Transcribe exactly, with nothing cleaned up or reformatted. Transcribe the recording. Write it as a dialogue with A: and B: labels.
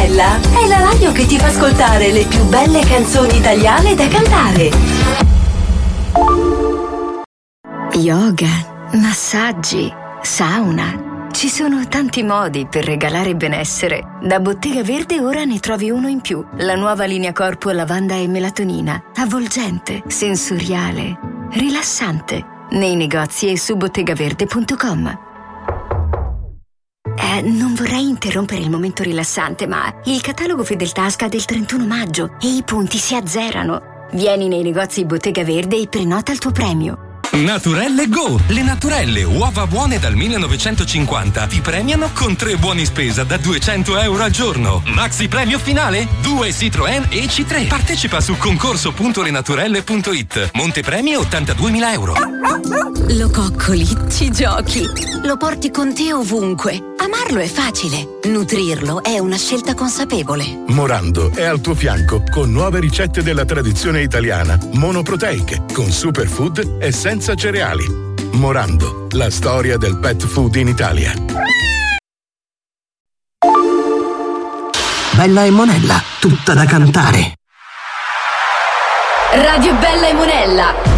A: Monella è la radio che ti fa ascoltare le più belle canzoni italiane da cantare.
B: Yoga, massaggi, sauna. Ci sono tanti modi per regalare benessere. Da Bottega Verde ora ne trovi uno in più. La nuova linea corpo lavanda e melatonina. Avvolgente, sensoriale, rilassante. Nei negozi e su bottegaverde punto com. Eh, non vorrei interrompere il momento rilassante, ma il catalogo Fedeltà scade il trentuno maggio e i punti si azzerano. Vieni nei negozi Bottega Verde e prenota il tuo premio.
C: Naturelle Go! Le Naturelle, uova buone dal millenovecentocinquanta, ti premiano con tre buoni spesa da duecento euro al giorno. Maxi premio finale? Due Citroën E C tre. Partecipa su concorso punto lenaturelle punto it. Montepremi ottantaduemila euro.
B: Lo coccoli, ci giochi, lo porti con te ovunque. Amarlo è facile, nutrirlo è una scelta consapevole.
D: Morando è al tuo fianco con nuove ricette della tradizione italiana, monoproteiche, con superfood e senza cereali. Morando, la storia del pet food in Italia.
E: Bella e Monella, tutta da cantare.
A: Radio Bella e Monella.